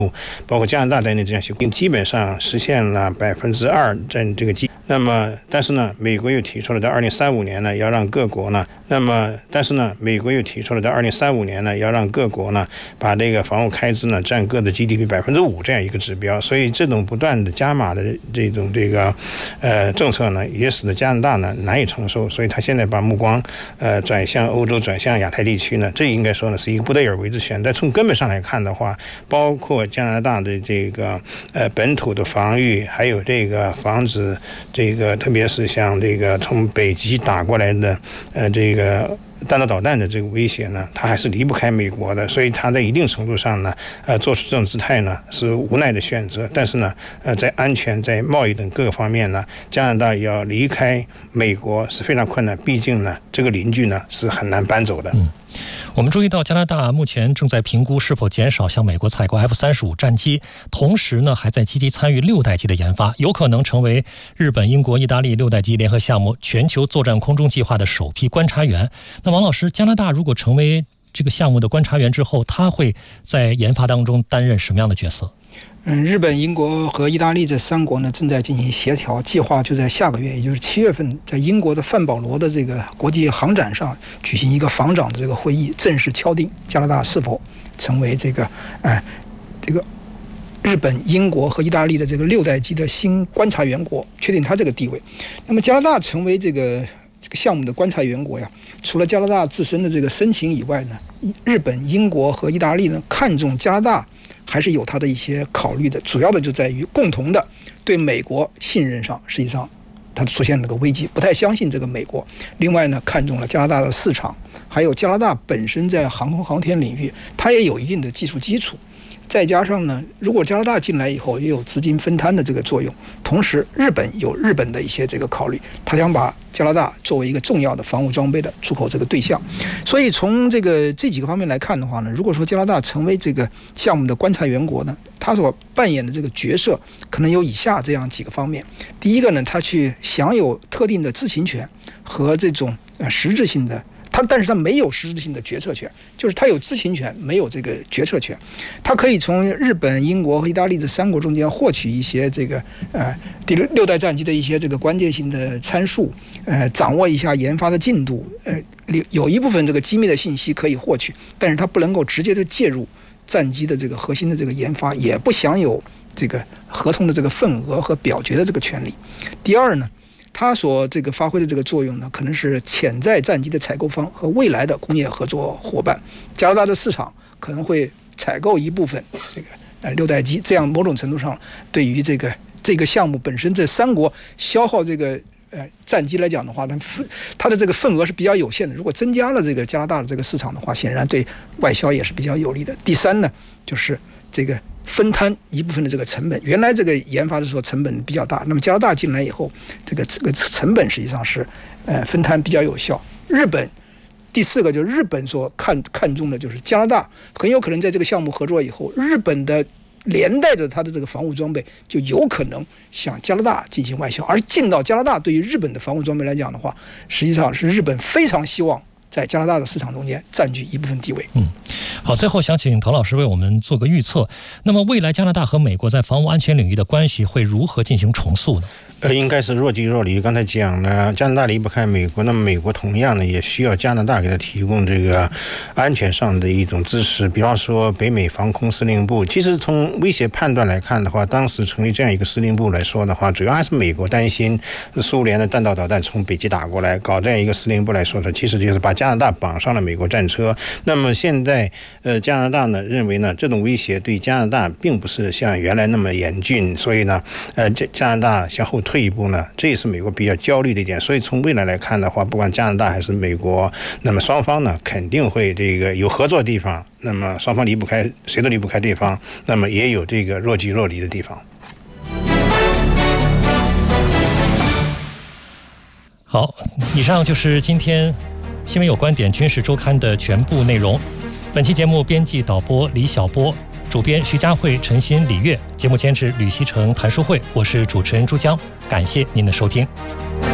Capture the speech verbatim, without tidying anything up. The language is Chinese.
包括加拿大在内这样协定基本上实现了百分之二占这个基。那么，但是呢，美国又提出了在二零三五年呢，要让各国呢，那么，但是呢，美国又提出了在二零三五年呢，要让各国呢，把这个防务开支呢占各的 G D P 百分之五这样一个指标。所以，这种不断的加码的这种这个呃政策呢，也使得加拿大呢难以承受。所以，他现在把目光呃转向欧洲，转向亚太地区呢，这应该说呢是一个不得而为之选。但从根本上来看的话，包括加拿大的这个呃本土的防御，还有这个防止这个，特别是像这个从北极打过来的呃这个弹道导弹的这个威胁呢，它还是离不开美国的。所以它在一定程度上呢，呃做出这种姿态呢是无奈的选择。但是呢，呃在安全、在贸易等各个方面呢，加拿大要离开美国是非常困难。毕竟呢，这个邻居呢是很难搬走的。 嗯。我们注意到，加拿大目前正在评估是否减少向美国采购 F 三十五 战机，同时呢，还在积极参与六代机的研发，有可能成为日本、英国、意大利六代机联合项目全球作战空中计划的首批观察员。那王老师，加拿大如果成为这个项目的观察员之后，他会在研发当中担任什么样的角色？ 嗯，日本、英国和意大利这三国呢正在进行协调，计划就在下个月，也就是七月份，在英国的范保罗的这个国际航展上举行一个防长的这个会议，正式敲定加拿大是否成为这个哎这个日本、英国和意大利的这个六代机的新观察员国，确定它这个地位。那么加拿大成为这个这个项目的观察员国呀，除了加拿大自身的这个申请以外呢，日本、英国和意大利呢看重加拿大还是有它的一些考虑的，主要的就在于共同的对美国信任上，实际上它出现了个危机，不太相信这个美国。另外呢，看中了加拿大的市场，还有加拿大本身在航空航天领域，它也有一定的技术基础。再加上呢，如果加拿大进来以后，也有资金分摊的这个作用。同时，日本有日本的一些这个考虑，他想把加拿大作为一个重要的防务装备的出口这个对象。所以从这个这几个方面来看的话呢，如果说加拿大成为这个项目的观察员国呢，他所扮演的这个角色可能有以下这样几个方面。第一个呢，他去享有特定的知情权和这种呃实质性的。他但是他没有实质性的决策权，就是他有知情权，没有这个决策权。他可以从日本、英国和意大利这三国中间获取一些这个呃第六代战机的一些这个关键性的参数，呃，掌握一下研发的进度，呃，有一部分这个机密的信息可以获取，但是他不能够直接的介入战机的这个核心的这个研发，也不享有这个合同的这个份额和表决的这个权利。第二呢，它所这个发挥的这个作用呢，可能是潜在战机的采购方和未来的工业合作伙伴。加拿大的市场可能会采购一部分这个呃六代机，这样某种程度上对于这个这个项目本身这三国消耗这个呃战机来讲的话，它它的这个份额是比较有限的。如果增加了这个加拿大的这个市场的话，显然对外销也是比较有利的。第三呢，就是这个分摊一部分的这个成本，原来这个研发的时候成本比较大，那么加拿大进来以后，这个这个成本实际上是呃分摊比较有效。日本第四个就是日本所看看重的就是加拿大很有可能在这个项目合作以后，日本的连带着它的这个防务装备就有可能向加拿大进行外销，而进到加拿大对于日本的防务装备来讲的话，实际上是日本非常希望在加拿大的市场中间占据一部分地位。 嗯，好，最后想请滕老师为我们做个预测。那么未来加拿大和美国在防务安全领域的关系会如何进行重塑呢？ 呃，应该是若即若离。刚才讲了，加拿大离不开美国，那么美国同样呢也需要加拿大给他提供这个安全上的一种支持。比方说北美防空司令部，其实从威胁判断来看的话，当时成立这样一个司令部来说的话，主要还是美国担心苏联的弹道导弹从北极打过来，搞这样一个司令部来说的，其实就是把加拿大绑上了美国战车。那么现在呃加拿大呢认为呢这种威胁对加拿大并不是像原来那么严峻，所以呢呃加拿大向后退一步呢，这也是美国比较焦虑的一点。所以从未来来看的话，不管加拿大还是美国，那么双方呢肯定会这个有合作的地方，那么双方离不开，谁都离不开对方，那么也有这个若即若离的地方。 好，以上就是今天新闻有观点军事周刊的全部内容。本期节目编辑导播李晓波，主编徐佳慧、陈鑫、李月，节目监制吕希成、谭淑慧，我是主持人朱江，感谢您的收听。